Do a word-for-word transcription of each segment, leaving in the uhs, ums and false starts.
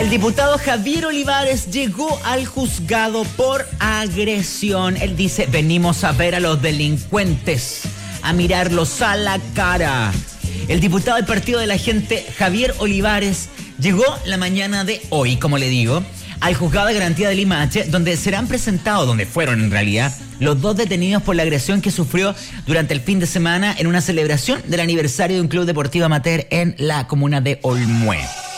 El diputado Javier Olivares llegó al juzgado por agresión. Él dice, venimos a ver a los delincuentes, a mirarlos a la cara. El diputado del Partido de la Gente, Javier Olivares, llegó la mañana de hoy, como le digo, al juzgado de garantía de Limache, donde serán presentados, donde fueron en realidad, los dos detenidos por la agresión que sufrió durante el fin de semana en una celebración del aniversario de un club deportivo amateur en la comuna de Olmué.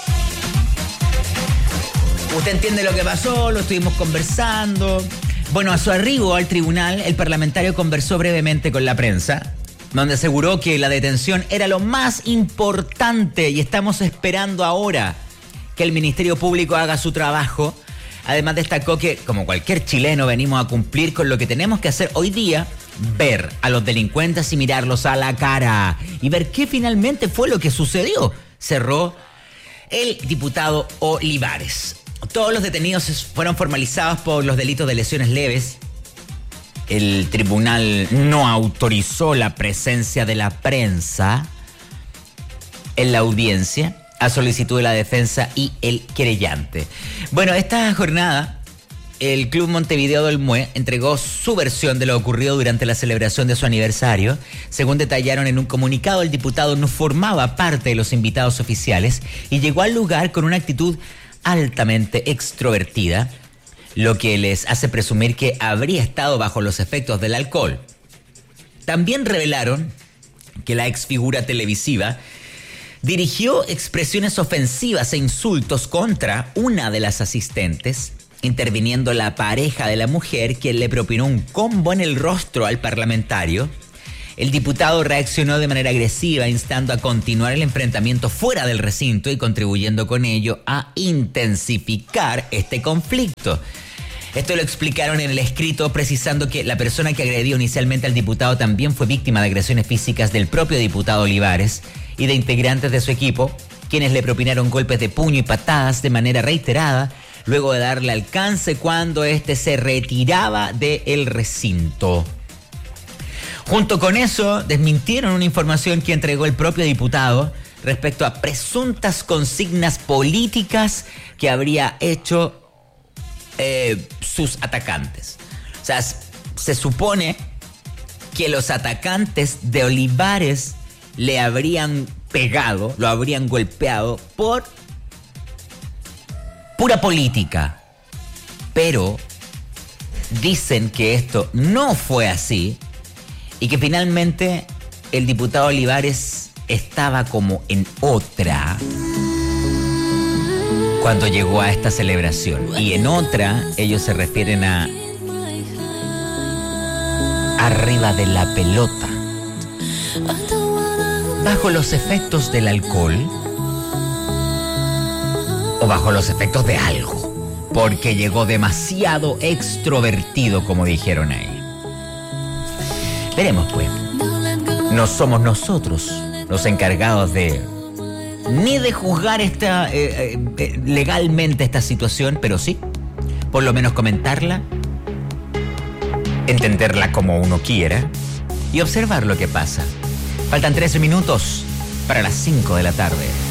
Usted entiende lo que pasó, lo estuvimos conversando. Bueno, a su arribo al tribunal, el parlamentario conversó brevemente con la prensa, donde aseguró que la detención era lo más importante y estamos esperando ahora que el Ministerio Público haga su trabajo. Además destacó que, como cualquier chileno, venimos a cumplir con lo que tenemos que hacer hoy día, ver a los delincuentes y mirarlos a la cara y ver qué finalmente fue lo que sucedió. Cerró el diputado Olivares. Todos los detenidos fueron formalizados por los delitos de lesiones leves. El tribunal no autorizó la presencia de la prensa en la audiencia a solicitud de la defensa y el querellante. Bueno, esta jornada, el Club Montevideo de Olmué entregó su versión de lo ocurrido durante la celebración de su aniversario. Según detallaron en un comunicado, el diputado no formaba parte de los invitados oficiales y llegó al lugar con una actitud altamente extrovertida, lo que les hace presumir que habría estado bajo los efectos del alcohol. También revelaron que la exfigura televisiva dirigió expresiones ofensivas e insultos contra una de las asistentes, interviniendo la pareja de la mujer, quien le propinó un combo en el rostro al parlamentario. El diputado reaccionó de manera agresiva, instando a continuar el enfrentamiento fuera del recinto y contribuyendo con ello a intensificar este conflicto. Esto lo explicaron en el escrito, precisando que la persona que agredió inicialmente al diputado también fue víctima de agresiones físicas del propio diputado Olivares y de integrantes de su equipo, quienes le propinaron golpes de puño y patadas de manera reiterada, luego de darle alcance cuando éste se retiraba del recinto. Junto con eso, desmintieron una información que entregó el propio diputado respecto a presuntas consignas políticas que habría hecho eh, sus atacantes. O sea, se supone que los atacantes de Olivares le habrían pegado, lo habrían golpeado por pura política. Pero dicen que esto no fue así y que finalmente el diputado Olivares estaba como en otra cuando llegó a esta celebración. Y en otra, ellos se refieren a arriba de la pelota, bajo los efectos del alcohol o bajo los efectos de algo, porque llegó demasiado extrovertido, como dijeron ahí. Veremos pues. No somos nosotros los encargados de ni de juzgar esta eh, eh, legalmente esta situación, pero sí, por lo menos comentarla, entenderla como uno quiera y observar lo que pasa. Faltan trece minutos para las cinco de la tarde.